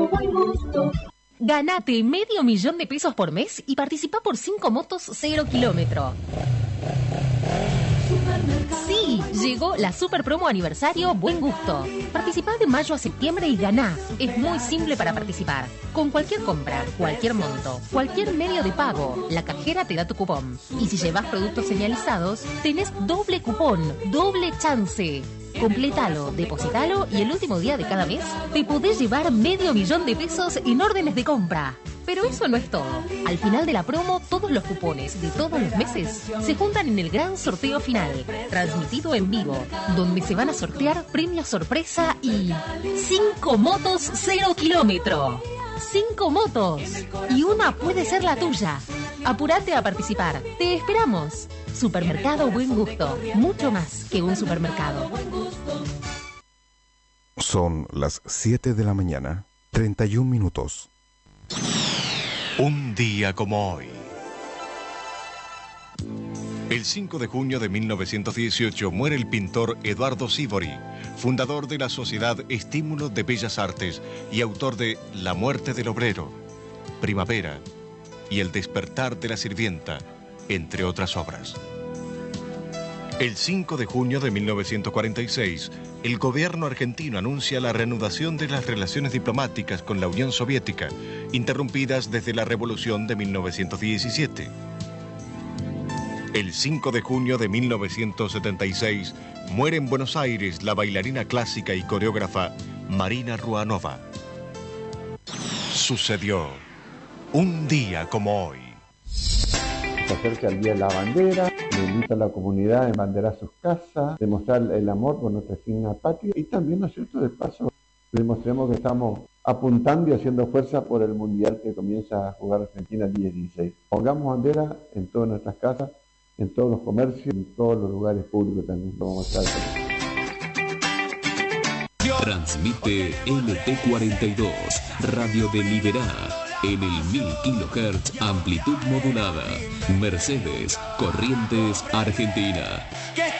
Buen Gusto. Ganate $500,000 por mes y participa por 5 motos 0 kilómetro. Sí, llegó la super promo aniversario Buen Gusto. Participá de mayo a septiembre y ganá. Es muy simple para participar. Con cualquier compra, cualquier monto, cualquier medio de pago, la cajera te da tu cupón. Y si llevas productos señalizados, tenés doble cupón, doble chance. Complétalo, depositalo y el último día de cada mes te podés llevar $500,000 en órdenes de compra. Pero eso no es todo. Al final de la promo, todos los cupones de todos los meses se juntan en el gran sorteo final, transmitido en vivo, donde se van a sortear premios sorpresa y 5 motos 0 kilómetro. 5 motos. Y una puede ser la tuya. Apúrate a participar. Te esperamos. Supermercado Buen Gusto. Mucho más que un supermercado. Son las 7 de la mañana, 31 minutos. Un día como hoy. El 5 de junio de 1918 muere el pintor Eduardo Sívori, fundador de la Sociedad Estímulo de Bellas Artes y autor de La muerte del obrero, Primavera y El despertar de la sirvienta, entre otras obras. El 5 de junio de 1946, el gobierno argentino anuncia la reanudación de las relaciones diplomáticas con la Unión Soviética, interrumpidas desde la Revolución de 1917. El 5 de junio de 1976, muere en Buenos Aires la bailarina clásica y coreógrafa Marina Ruanova. Sucedió un día como hoy. Se acerca el Día de la Bandera, le invita a la comunidad a embanderar sus casas, demostrar el amor por nuestra digna patria y también, ¿no es cierto?, de paso, demostremos que estamos apuntando y haciendo fuerza por el Mundial que comienza a jugar Argentina el día 16. Pongamos bandera en todas nuestras casas, en todos los comercios, en todos los lugares públicos también. Lo vamos a hacer. Transmite LT42, Radio de Liberá. En el 1000 kHz, amplitud modulada. Mercedes, Corrientes, Argentina.